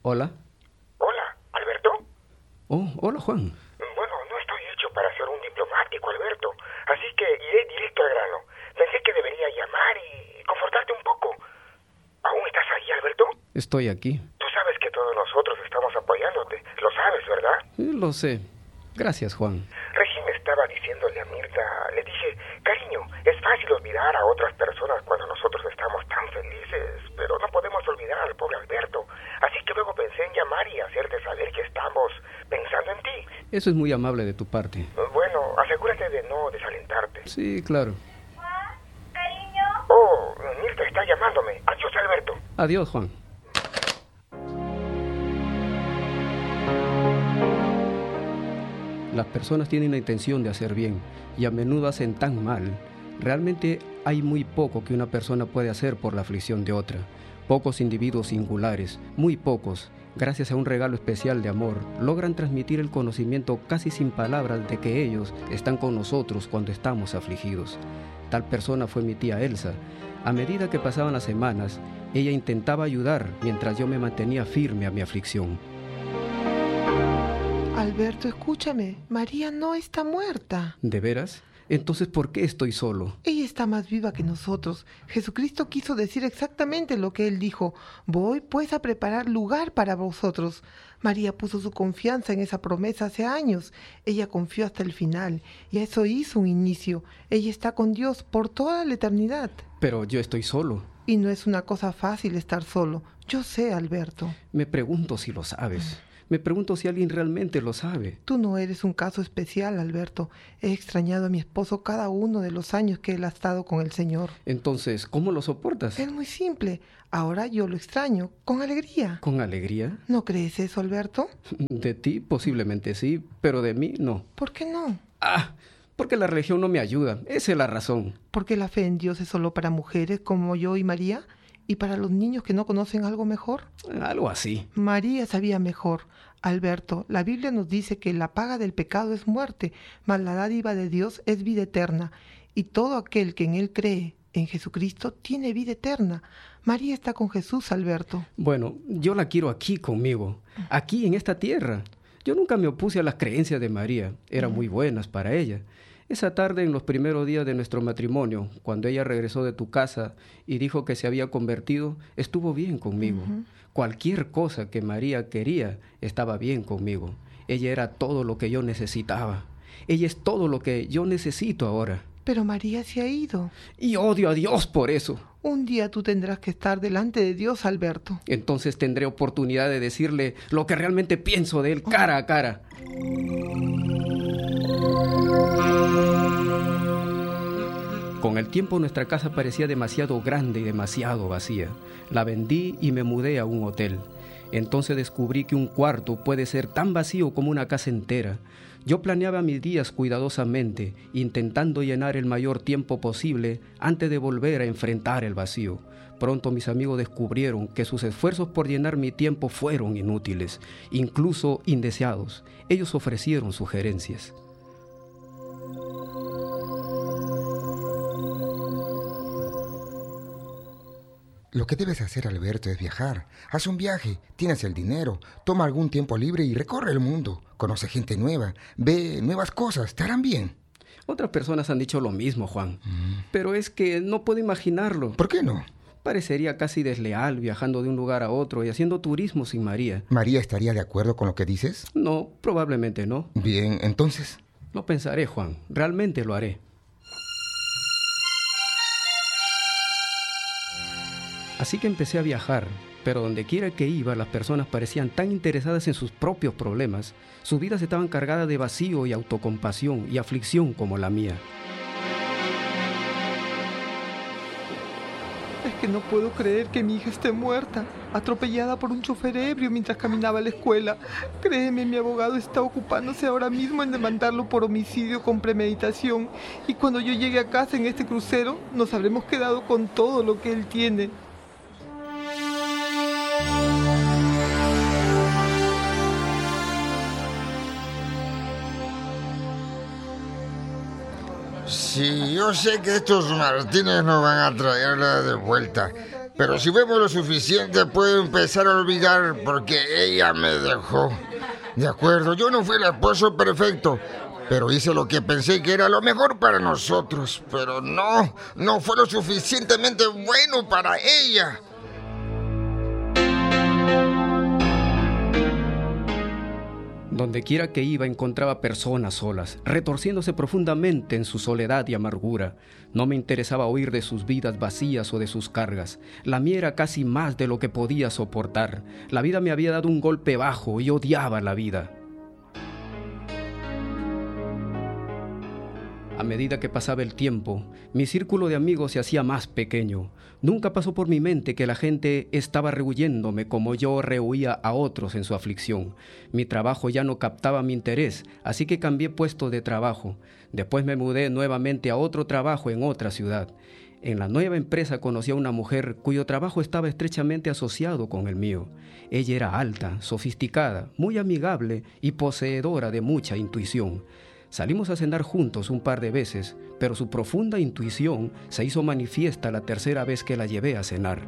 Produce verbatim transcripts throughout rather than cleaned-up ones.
Hola. Hola, ¿Alberto? Oh, hola, Juan. Bueno, no estoy hecho para ser un diplomático, Alberto. Así que iré directo al grano. Pensé que debería llamar y confortarte un poco. ¿Aún estás ahí, Alberto? Estoy aquí. Tú sabes que todos nosotros estamos apoyándote. Lo sabes, ¿verdad? Eh, Lo sé. Gracias, Juan. Recién estaba diciéndole a Mirta, le dije, cariño, es fácil olvidar a otras personas cuando nosotros estamos tan felices, pero no podemos olvidar al pobre Alberto. Así que luego pensé en llamar y hacerte saber que estamos pensando en ti. Eso es muy amable de tu parte. Bueno, asegúrate de no desalentarte. Sí, claro. Juan, cariño. Oh, Mirta está llamándome. Adiós, Alberto. Adiós, Juan. Las personas tienen la intención de hacer bien y a menudo hacen tan mal. Realmente hay muy poco que una persona puede hacer por la aflicción de otra. Pocos individuos singulares, muy pocos, gracias a un regalo especial de amor, logran transmitir el conocimiento casi sin palabras de que ellos están con nosotros cuando estamos afligidos. Tal persona fue mi tía Elsa. A medida que pasaban las semanas, ella intentaba ayudar mientras yo me mantenía firme a mi aflicción. Alberto, escúchame. María no está muerta. ¿De veras? Entonces, ¿por qué estoy solo? Ella está más viva que nosotros. Jesucristo quiso decir exactamente lo que Él dijo. Voy, pues, a preparar lugar para vosotros. María puso su confianza en esa promesa hace años. Ella confió hasta el final, y a eso hizo un inicio. Ella está con Dios por toda la eternidad. Pero yo estoy solo. Y no es una cosa fácil estar solo. Yo sé, Alberto. Me pregunto si lo sabes. Me pregunto si alguien realmente lo sabe. Tú no eres un caso especial, Alberto. He extrañado a mi esposo cada uno de los años que él ha estado con el Señor. Entonces, ¿cómo lo soportas? Es muy simple. Ahora yo lo extraño, con alegría. ¿Con alegría? ¿No crees eso, Alberto? De ti posiblemente sí, pero de mí no. ¿Por qué no? Ah, porque la religión no me ayuda. Esa es la razón. ¿Porque la fe en Dios es solo para mujeres como yo y María? ¿Y para los niños que no conocen algo mejor? Algo así. María sabía mejor. Alberto, la Biblia nos dice que la paga del pecado es muerte, mas la dádiva de Dios es vida eterna. Y todo aquel que en Él cree, en Jesucristo, tiene vida eterna. María está con Jesús, Alberto. Bueno, yo la quiero aquí conmigo, aquí en esta tierra. Yo nunca me opuse a las creencias de María. Eran muy buenas para ella. Esa tarde, en los primeros días de nuestro matrimonio, cuando ella regresó de tu casa y dijo que se había convertido, estuvo bien conmigo. Uh-huh. Cualquier cosa que María quería estaba bien conmigo. Ella era todo lo que yo necesitaba. Ella es todo lo que yo necesito ahora. Pero María se ha ido. Y odio a Dios por eso. Un día tú tendrás que estar delante de Dios, Alberto. Entonces tendré oportunidad de decirle lo que realmente pienso de él cara a cara. Con el tiempo nuestra casa parecía demasiado grande y demasiado vacía. La vendí y me mudé a un hotel. Entonces descubrí que un cuarto puede ser tan vacío como una casa entera. Yo planeaba mis días cuidadosamente, intentando llenar el mayor tiempo posible antes de volver a enfrentar el vacío. Pronto mis amigos descubrieron que sus esfuerzos por llenar mi tiempo fueron inútiles, incluso indeseados. Ellos ofrecieron sugerencias. Lo que debes hacer, Alberto, es viajar. Haz un viaje, tienes el dinero, toma algún tiempo libre y recorre el mundo. Conoce gente nueva, ve nuevas cosas, te harán bien. Otras personas han dicho lo mismo, Juan. Mm. Pero es que no puedo imaginarlo. ¿Por qué no? Parecería casi desleal viajando de un lugar a otro y haciendo turismo sin María. ¿María estaría de acuerdo con lo que dices? No, probablemente no. Bien, entonces... Lo pensaré, Juan. Realmente lo haré. Así que empecé a viajar, pero donde quiera que iba, las personas parecían tan interesadas en sus propios problemas. Sus vidas estaban cargadas de vacío y autocompasión y aflicción como la mía. Es que no puedo creer que mi hija esté muerta, atropellada por un chofer ebrio mientras caminaba a la escuela. Créeme, mi abogado está ocupándose ahora mismo en demandarlo por homicidio con premeditación. Y cuando yo llegue a casa en este crucero, nos habremos quedado con todo lo que él tiene. Sí, yo sé que estos Martínez no van a traerla de vuelta, Pero si vemos lo suficiente, puedo empezar a olvidar porque ella me dejó. De acuerdo, yo no fui el esposo perfecto, pero hice lo que pensé que era lo mejor para nosotros. Pero no, no fue lo suficientemente bueno para ella. Donde quiera que iba encontraba personas solas, retorciéndose profundamente en su soledad y amargura. No me interesaba oír de sus vidas vacías o de sus cargas. La mía era casi más de lo que podía soportar. La vida me había dado un golpe bajo y odiaba la vida. A medida que pasaba el tiempo, mi círculo de amigos se hacía más pequeño. Nunca pasó por mi mente que la gente estaba rehuyéndome como yo rehuía a otros en su aflicción. Mi trabajo ya no captaba mi interés, así que cambié puesto de trabajo. Después me mudé nuevamente a otro trabajo en otra ciudad. En la nueva empresa conocí a una mujer cuyo trabajo estaba estrechamente asociado con el mío. Ella era alta, sofisticada, muy amigable y poseedora de mucha intuición. Salimos a cenar juntos un par de veces, pero su profunda intuición se hizo manifiesta la tercera vez que la llevé a cenar.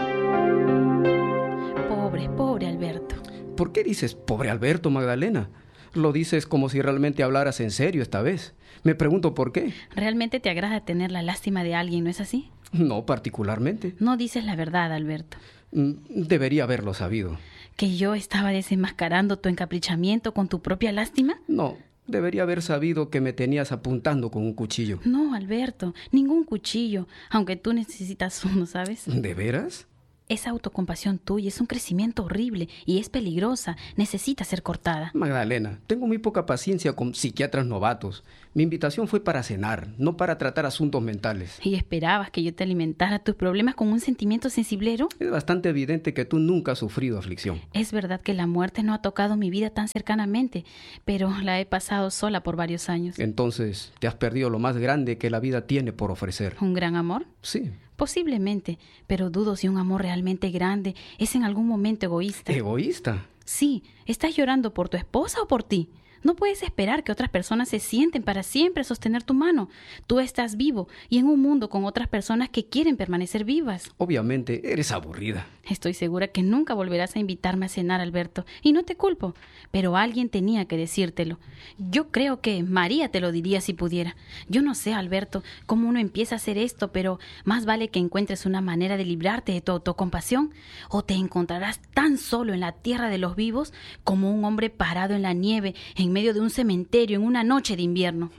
Pobre, pobre Alberto. ¿Por qué dices pobre Alberto, Magdalena? Lo dices como si realmente hablaras en serio esta vez. Me pregunto por qué. ¿Realmente te agrada tener la lástima de alguien, no es así? No particularmente. No dices la verdad, Alberto. Debería haberlo sabido. ¿Que yo estaba desenmascarando tu encaprichamiento con tu propia lástima? No. Debería haber sabido que me tenías apuntando con un cuchillo. No, Alberto, ningún cuchillo, aunque tú necesitas uno, ¿sabes? ¿De veras? Esa autocompasión tuya es un crecimiento horrible y es peligrosa. Necesita ser cortada. Magdalena, tengo muy poca paciencia con psiquiatras novatos. Mi invitación fue para cenar, no para tratar asuntos mentales. ¿Y esperabas que yo te alimentara tus problemas con un sentimiento sensiblero? Es bastante evidente que tú nunca has sufrido aflicción. Es verdad que la muerte no ha tocado mi vida tan cercanamente, pero la he pasado sola por varios años. Entonces, ¿te has perdido lo más grande que la vida tiene por ofrecer? ¿Un gran amor? Sí. Posiblemente, pero dudo si un amor realmente grande es en algún momento egoísta. ¿Egoísta? Sí, ¿estás llorando por tu esposa o por ti? No puedes esperar que otras personas se sienten para siempre a sostener tu mano. Tú estás vivo y en un mundo con otras personas que quieren permanecer vivas. Obviamente, eres aburrida. Estoy segura que nunca volverás a invitarme a cenar, Alberto, y no te culpo, pero alguien tenía que decírtelo. Yo creo que María te lo diría si pudiera. Yo no sé, Alberto, cómo uno empieza a hacer esto, pero más vale que encuentres una manera de librarte de tu autocompasión, o te encontrarás tan solo en la tierra de los vivos como un hombre parado en la nieve en medio de un cementerio en una noche de invierno.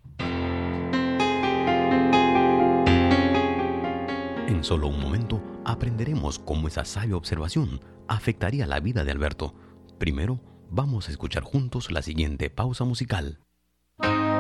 En solo un momento aprenderemos cómo esa sabia observación afectaría la vida de Alberto. Primero, vamos a escuchar juntos la siguiente pausa musical.